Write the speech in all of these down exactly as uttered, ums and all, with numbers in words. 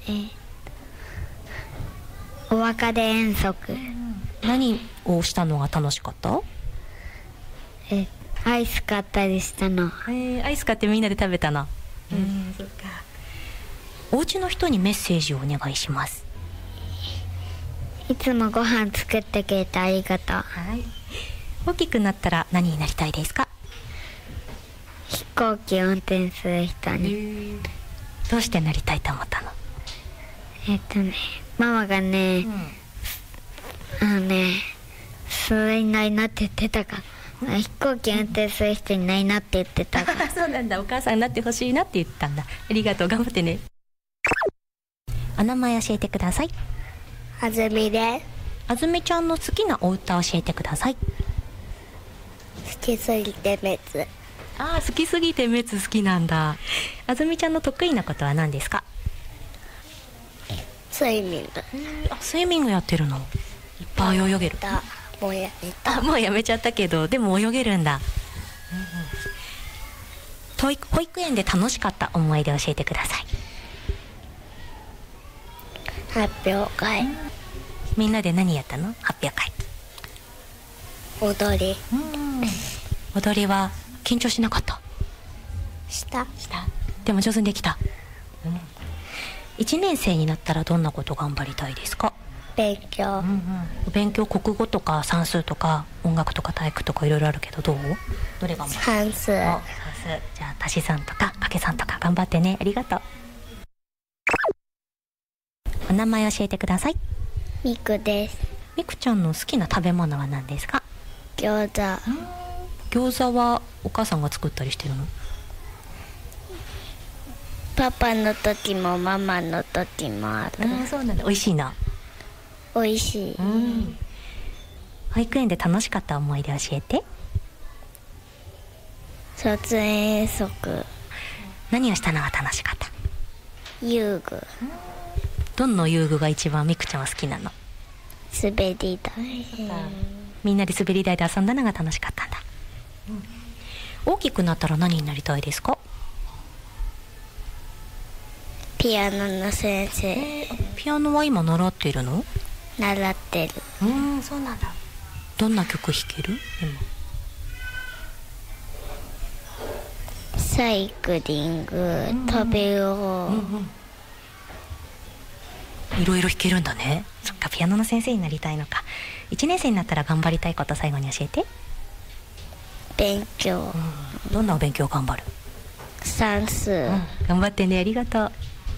えお別れ遠足。 何をしたのが楽しかった？ えアイス買ったりしたの。 えー、アイス買ってみんなで食べたの。うん、そっか。お家の人にメッセージをお願いします。 いつもご飯作ってくれてありがとう。 はい。大きくなったら何になりたいですか？ 飛行機運転する人に。 どうしてなりたいと思ったの？ えっとねママがね、うん、あのねそれにないなって言ってたから、うん、飛行機運転する人にないなって言ってたからそうなんだ。お母さんになってほしいなって言ったんだ。ありがとう、頑張ってね。お名前教えてください。 あずみです。 あずみちゃんの好きなお歌を教えてください。 好きすぎて滅。 あー、好きすぎて滅好きなんだ。あずみちゃんの得意なことは何ですか？ スイミング。 あ、スイミングやってるの？いっぱい泳げる？ もうやめた。 あ、もうやめちゃったけど、でも泳げるんだ。うんうん、保育、保育園で楽しかった思い出教えてください。 発表会。 みんなで何やったの？発表会。 踊り。 うん踊りは緊張しなかった？ したしたでも上手にできた。うん、いちねん生になったらどんなこと頑張りたいですか？ 勉強。うんうん、 勉強、国語とか算数とか音楽とか体育とかいろいろあるけど、どう？どれ頑張る？ 算数。算数。じゃあ足し算とか掛け算とか頑張ってね。ありがとう。お名前教えてください。 みくです。 みくちゃんの好きな食べ物は何ですか？ 餃子。 餃子はお母さんが作ったりしてるの？ パパの時もママの時もある。 あ、そうなんだ。美味しいな。 美味しい。うん、 保育園で楽しかった思い出教えて。 卒園遠足。 何をしたのが楽しかった？ 遊具。 どんな遊具が一番みくちゃんは好きなの？ 滑り台。 みんなで滑り台で遊んだのが楽しかったんだ。うん、大きくなったら何になりたいですか？ ピアノの先生。 ピアノは今習っているの？ 習ってる。 うん、そうなんだ。どんな曲弾ける？今サイクリング、うん、飛びを、うんうん、 いろいろ弾けるんだね。そっか、ピアノの先生になりたいのか。いちねん生になったら頑張りたいこと最後に教えて。 勉強、うん、 どんなお勉強頑張る？ 算数、うん、 頑張ってね。ありがとう。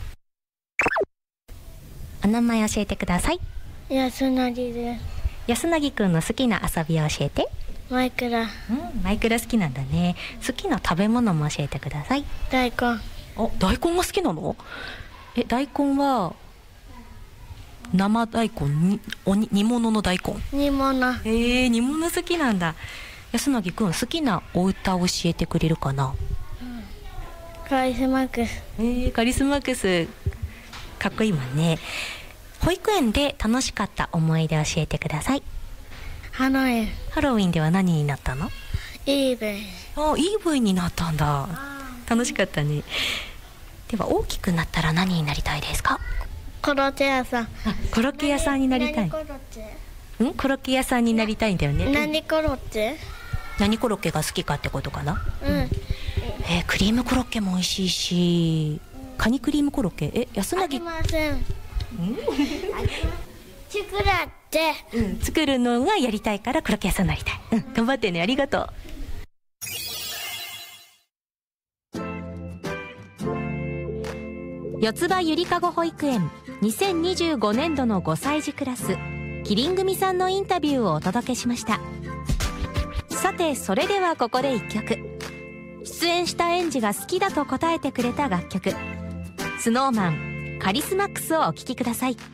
お名前教えてください。 安成です。 安成くんの好きな遊びを教えて。 マイクラ、 うん、マイクラ好きなんだね。好きな食べ物も教えてください。 大根。 あ、大根が好きなの？え、大根は生大根に、おに煮物の大根？ 煮物。 えー、煮物好きなんだ。安成くん、好きなお歌を教えてくれるかな？ うん、カリスマックス。 えー、カリスマックスかっこいいもんね。保育園で楽しかった思い出教えてください。 ハロウィン。 ハロウィンでは何になったの？ イーブイ。 あ、イーブイになったんだ。楽しかったね。では大きくなったら何になりたいですか？ コロッケ屋さん。 あ、コロッケ屋さんになりたい。 何コロッケ？ うん、コロッケ屋さんになりたいんだよね。 何コロッケ？ 何コロッケが好きかってことかな。 うん。 えー、クリームコロッケも美味しいし、カニクリームコロッケ、え、安成。ありません。作らって、 うん、作るのがやりたいからコロッケ屋さんになりたい。うん、頑張ってね。ありがとう。四つ葉ゆりかご保育園にせんにじゅうごねんどのごさい児クラス、キリン組さんのインタビューをお届けしました。さて、それではここでいっきょく。出演した園児が好きだと答えてくれた楽曲、スノーマンカリスマックスをお聴きください。